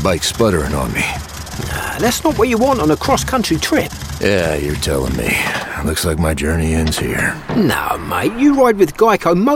bike sputtering on me. That's not what you want on a cross-country trip. Yeah, you're telling me. Looks like my journey ends here. No, mate, you ride with Geico